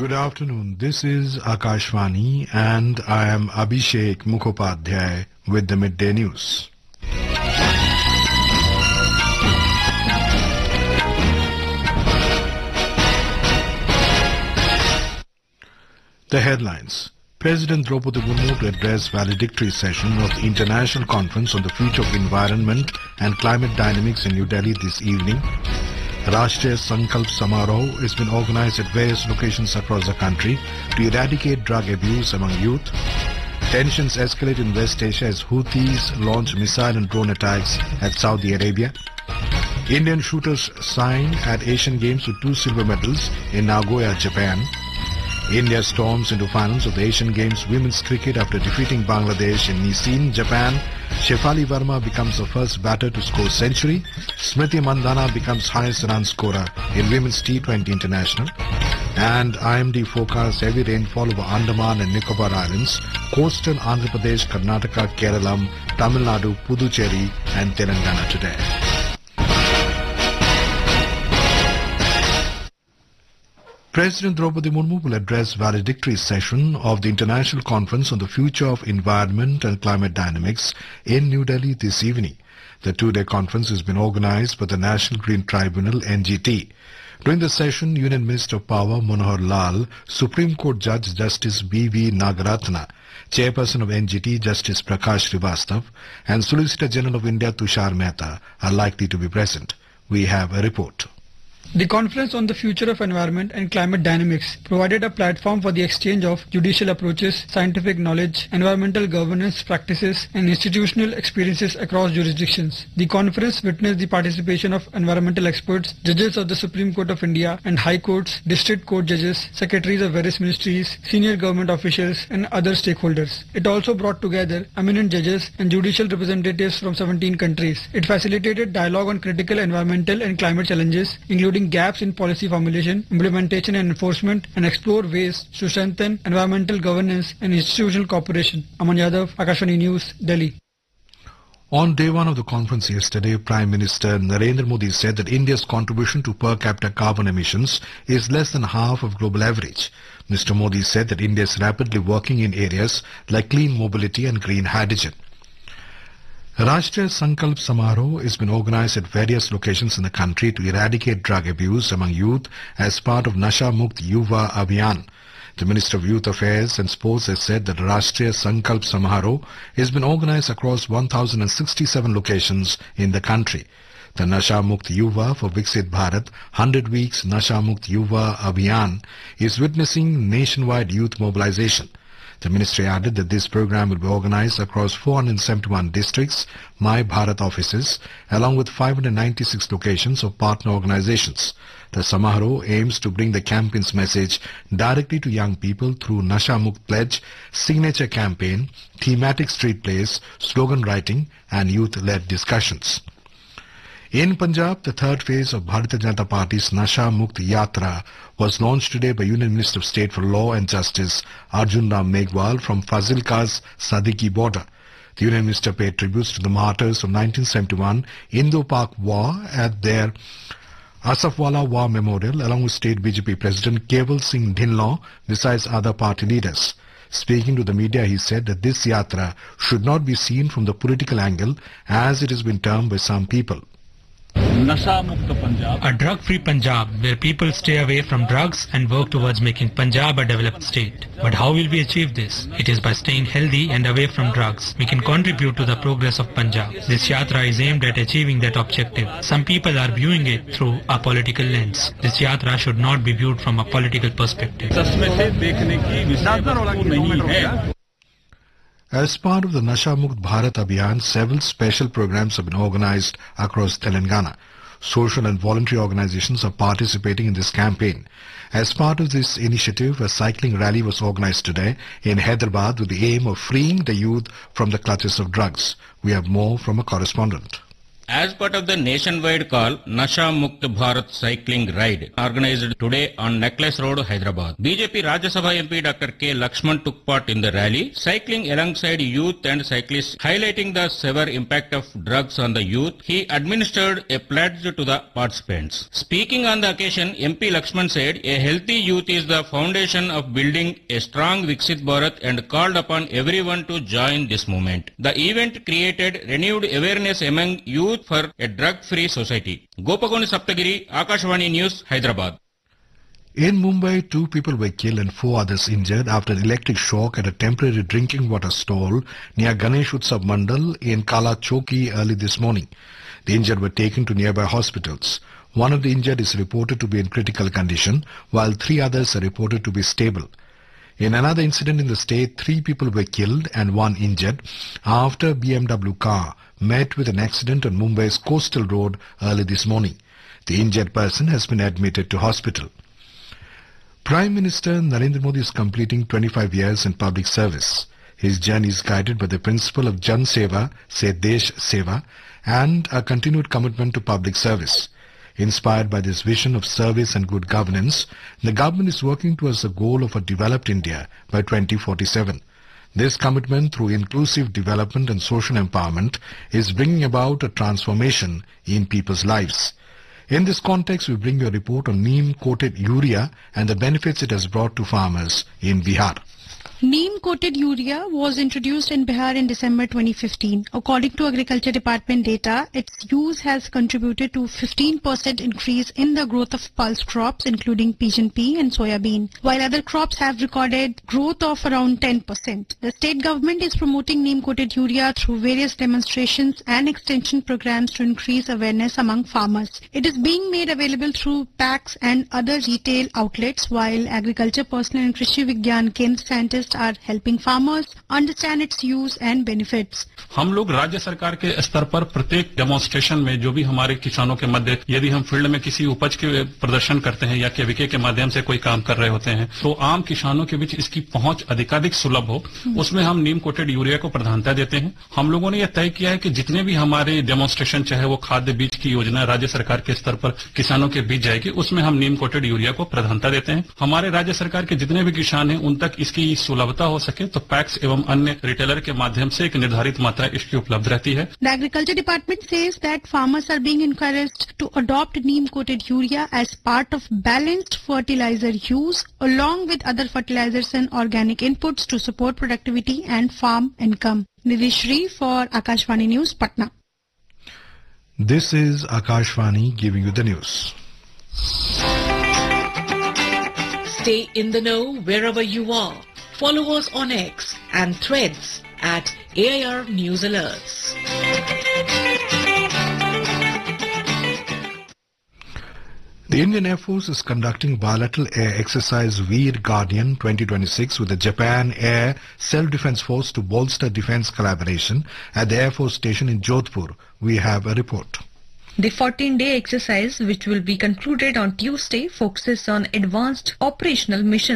Good afternoon. This is Akashvani and I am Abhishek Mukhopadhyay with the Midday News. The headlines. President Draupadi Murmu to address valedictory session of the International Conference on the Future of Environment and Climate Dynamics in New Delhi this evening. Rashtriya Sankalp Samaroh has been organized at various locations across the country to eradicate drug abuse among youth. Tensions escalate in West Asia as Houthis launch missile and drone attacks at Saudi Arabia. Indian shooters sign at Asian Games with 2 silver medals in Nagoya, Japan. India storms into finals of the Asian Games Women's Cricket after defeating Bangladesh in Niseen, Japan. Shefali Verma becomes the first batter to score century. Smriti Mandhana becomes highest run scorer in Women's T20 International. And IMD forecasts heavy rainfall over Andaman and Nicobar Islands, coastal Andhra Pradesh, Karnataka, Kerala, Tamil Nadu, Puducherry and Telangana today. President Draupadi Murmu will address valedictory session of the International Conference on the Future of Environment and Climate Dynamics in New Delhi this evening. The 2-day conference has been organized by the National Green Tribunal NGT. During the session, Union Minister of Power Manohar Lal, Supreme Court Judge Justice B.V. Nagaratna, Chairperson of NGT Justice Prakash Srivastav, and Solicitor General of India Tushar Mehta are likely to be present. We have a report. The Conference on the Future of Environment and Climate Dynamics provided a platform for the exchange of judicial approaches, scientific knowledge, environmental governance practices, and institutional experiences across jurisdictions. The conference witnessed the participation of environmental experts, judges of the Supreme Court of India and High Courts, district court judges, secretaries of various ministries, senior government officials, and other stakeholders. It also brought together eminent judges and judicial representatives from 17 countries. It facilitated dialogue on critical environmental and climate challenges, including gaps in policy formulation, implementation and enforcement, and explore ways to strengthen environmental governance and institutional cooperation. Aman Yadav, Akashvani News, Delhi. On day one of the conference yesterday, Prime Minister Narendra Modi said that India's contribution to per capita carbon emissions is less than half of global average. Mr. Modi said that India is rapidly working in areas like clean mobility and green hydrogen. Rashtriya Sankalp Samaroh has been organized at various locations in the country to eradicate drug abuse among youth as part of Nasha Mukt Yuva Abhiyan. The Minister of Youth Affairs and Sports has said that Rashtriya Sankalp Samaroh has been organized across 1,067 locations in the country. The Nasha Mukt Yuva for Viksit Bharat 100 Weeks Nasha Mukt Yuva Abhiyan is witnessing nationwide youth mobilization. The ministry added that this program will be organized across 471 districts, My Bharat offices, along with 596 locations of partner organizations. The Samaroh aims to bring the campaign's message directly to young people through Nasha Mukt Pledge, signature campaign, thematic street plays, slogan writing, and youth-led discussions. In Punjab, the third phase of Bharatiya Janata Party's Nasha Mukt Yatra was launched today by Union Minister of State for Law and Justice Arjun Ram Meghwal from Fazilka's Sadiki border. The Union Minister paid tributes to the martyrs of 1971 Indo-Pak War at their Asafwala War Memorial along with State BJP President Keval Singh Dhinlow besides other party leaders. Speaking to the media, he said that this yatra should not be seen from the political angle as it has been termed by some people. A drug-free Punjab where people stay away from drugs and work towards making Punjab a developed state. But how will we achieve this? It is by staying healthy and away from drugs. We can contribute to the progress of Punjab. This yatra is aimed at achieving that objective. Some people are viewing it through a political lens. This yatra should not be viewed from a political perspective. As part of the Nasha Mukt Bharat Abhiyan, several special programs have been organized across Telangana. Social and voluntary organizations are participating in this campaign. As part of this initiative, a cycling rally was organized today in Hyderabad with the aim of freeing the youth from the clutches of drugs. We have more from a correspondent. As part of the nationwide call, Nasha Mukt Bharat Cycling Ride, organized today on Necklace Road, Hyderabad. BJP Rajya Sabha MP Dr. K. Lakshman took part in the rally, cycling alongside youth and cyclists, highlighting the severe impact of drugs on the youth. He administered a pledge to the participants. Speaking on the occasion, MP Lakshman said, "A healthy youth is the foundation of building a strong Viksit Bharat," and called upon everyone to join this movement. The event created renewed awareness among youth for a drug-free society. Gopagoni Saptagiri, Akashvani News, Hyderabad. In Mumbai, 2 people were killed and 4 others injured after an electric shock at a temporary drinking water stall near Ganesh Utsav Mandal in Kala Choki early this morning. The injured were taken to nearby hospitals. One of the injured is reported to be in critical condition, while 3 others are reported to be stable. In another incident in the state, 3 people were killed and 1 injured after a BMW car met with an accident on Mumbai's coastal road early this morning. The injured person has been admitted to hospital. Prime Minister Narendra Modi is completing 25 years in public service. His journey is guided by the principle of Jan Seva, Se Desh Seva, and a continued commitment to public service. Inspired by this vision of service and good governance, the government is working towards the goal of a developed India by 2047. This commitment through inclusive development and social empowerment is bringing about a transformation in people's lives. In this context, we bring you a report on neem-coated urea and the benefits it has brought to farmers in Bihar. Neem-coated urea was introduced in Bihar in December 2015. According to Agriculture Department data, its use has contributed to 15% increase in the growth of pulse crops, including pigeon pea and soya bean, while other crops have recorded growth of around 10%. The state government is promoting neem-coated urea through various demonstrations and extension programs to increase awareness among farmers. It is being made available through packs and other retail outlets, while Agriculture Personnel and Krishi Vigyan Kendra scientists are helping farmers understand its use and benefits. हम लोग राज्य सरकार के स्तर पर प्रत्येक demonstration में जो भी हमारे किसानों के मध्य यदि हम फील्ड में किसी उपज के प्रदर्शन करते हैं या केवीके के माध्यम से कोई काम कर रहे होते हैं तो आम किसानों के बीच इसकी पहुंच अधिकाधिक सुलभ हो, उसमें हम नीम कोटेड यूरिया को प्रधानता देते हैं। हम लोगों ने यह तय किया है कि जितने भी हमारे डेमोन्स्ट्रेशन चाहे वो खाद्य बीज की योजना राज्य सरकार के स्तर पर किसानों के बीच जाएगी, उसमें हम नीम कोटेड यूरिया को प्रधानता देते हैं। हमारे राज्य सरकार के जितने भी किसान हैं उन तक इसकी सुलभता हो सके तो पैक्स एवं अन्य रिटेलर के माध्यम से एक निर्धारित मात्रा इसकी उपलब्ध रहती है। The Agriculture Department says that farmers are being encouraged to adopt neem-coated urea as part of balanced fertilizer use along with other fertilizers and organic inputs to support productivity and farm income. Nidhi for Akashvani News, Patna. This is Akashvani giving you the news. Stay in the know wherever you are. Follow us on X and Threads at AIR News Alerts. The Indian Air Force is conducting bilateral air exercise Veer Guardian 2026 with the Japan Air Self-Defense Force to bolster defense collaboration at the Air Force Station in Jodhpur. We have a report. The 14-day exercise, which will be concluded on Tuesday, focuses on advanced operational missions